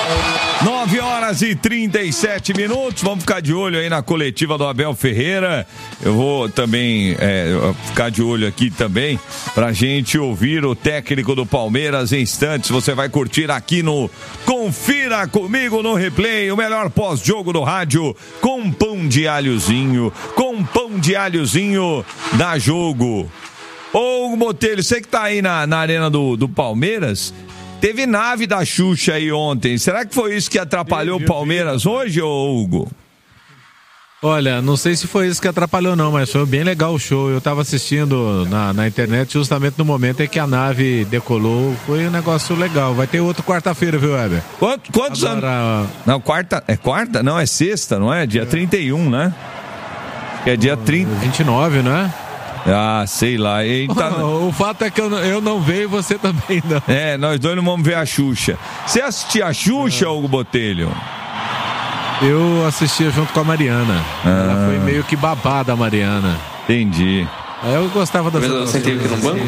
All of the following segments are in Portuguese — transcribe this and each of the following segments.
9h37. Vamos ficar de olho aí na coletiva do Abel Ferreira. Eu vou também ficar de olho aqui também pra gente ouvir o técnico do Palmeiras em instantes. Você vai curtir aqui no Confira Comigo no Replay, o melhor pós-jogo do rádio com pão de alhozinho. Com pão de alhozinho dá jogo. Ô, Botelho, você que tá aí na arena do Palmeiras... Teve nave da Xuxa aí ontem. Será que foi isso que atrapalhou o Palmeiras hoje, ô Hugo? Olha, não sei se foi isso que atrapalhou não, mas foi bem legal o show. Eu tava assistindo na internet justamente no momento em que a nave decolou. Foi um negócio legal. Vai ter outro quarta-feira, viu, Weber? Quantos anos? Não, quarta? É quarta? Não, é sexta, não é? Dia 31, né? Que é dia 30. 29, não é? Ah, sei lá. Tá... O fato é que eu não vejo e você também não. Nós dois não vamos ver a Xuxa. Você assistia a Xuxa, Hugo Botelho? Eu assistia junto com a Mariana. Ela foi meio que babada, a Mariana. Entendi. Eu gostava das coisas. Você teve que ir no banco?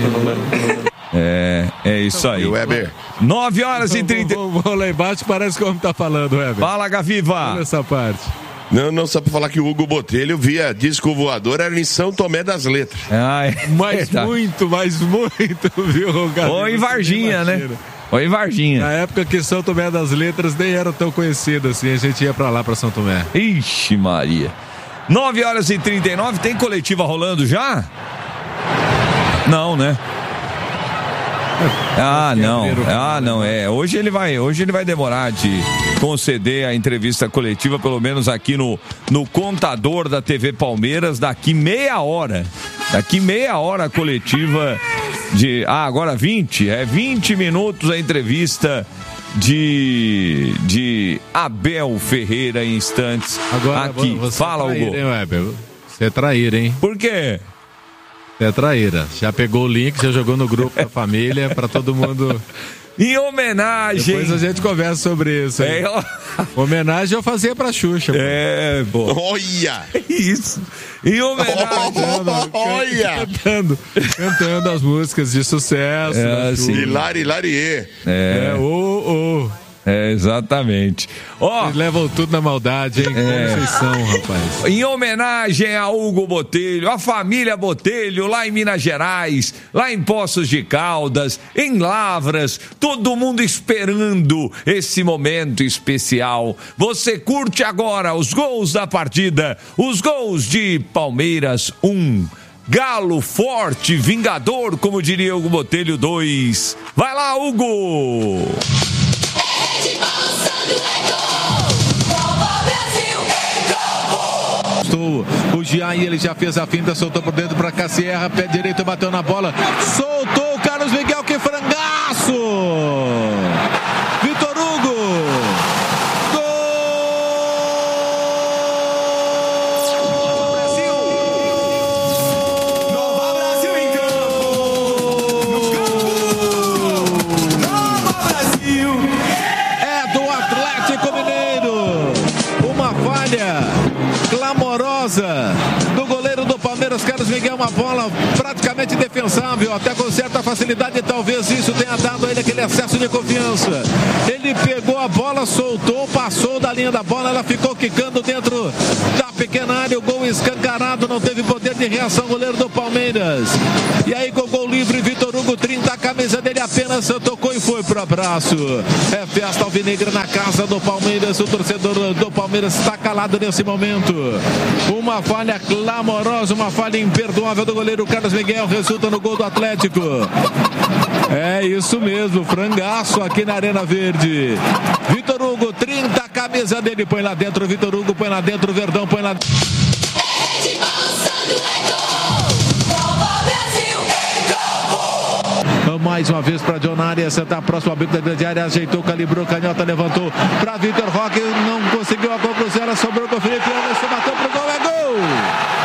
É isso aí. Weber. 9h30. Vou lá embaixo, parece que o homem tá falando, Weber. Fala, Gaviva. Olha essa parte. Não, só pra falar que o Hugo Botelho via disco voador, era em São Tomé das Letras. Mas muito, viu, Gabriel? Ou em Varginha, né? Ou em Varginha. Na época que São Tomé das Letras nem era tão conhecido assim, a gente ia pra lá, pra São Tomé. Ixi, Maria. 9h39, tem coletiva rolando já? Não, né? Não. Hoje ele vai demorar de conceder a entrevista coletiva, pelo menos aqui no contador da TV Palmeiras, daqui meia hora. Daqui meia hora a coletiva de... agora 20 minutos a entrevista de Abel Ferreira em instantes. Agora, aqui. Fala, Hugo. Você é traíra, hein? Por quê? É traíra. Já pegou o link, já jogou no grupo da família pra todo mundo. Em homenagem. Depois a gente conversa sobre isso. Homenagem eu fazia pra Xuxa. Pô. Olha! Isso. Em homenagem. Cantando as músicas de sucesso. Hilari. Exatamente. Eles levam tudo na maldade, hein? Como vocês são, rapaz. Em homenagem a Hugo Botelho, a família Botelho, lá em Minas Gerais, lá em Poços de Caldas, em Lavras, todo mundo esperando esse momento especial. Você curte agora os gols da partida, os gols de Palmeiras 1. Galo forte, vingador, como diria Hugo Botelho 2. Vai lá, Hugo! O Gian, ele já fez a finta, soltou por dentro para Cassierra, pé direito, bateu na bola, soltou o Carlos Miguel, que frangaço! Vitor Hugo! Do goleiro do Palmeiras, Carlos Miguel, uma bola praticamente defensável, até com certa facilidade, talvez isso tenha dado a ele aquele excesso de confiança. Ele pegou a bola, soltou, passou da linha da bola, ela ficou quicando dentro da pequena área, o gol escancarado, não teve poder de reação, goleiro do Palmeiras. E aí com o gol livre, Vitor Hugo, 30, a camisa dele apenas tocou e foi pro abraço. É festa alvinegra na casa do Palmeiras, o torcedor do Palmeiras está calado nesse momento. Uma falha clamorosa, uma falha imperdoável do goleiro Carlos Miguel, resulta no gol do Atlético. É isso mesmo, frangaço aqui na Arena Verde. Vitor Hugo, 30, a camisa dele, põe lá dentro, Vitor Hugo, põe lá dentro, Verdão, põe lá dentro. Mais uma vez para Dionari, essa tá próximo ao bico da grande área, ajeitou, calibrou, canhota, levantou para Vitor Roque, não conseguiu a conclusão, ela sobrou com o Felipe Anderson, bateu pro gol, é gol!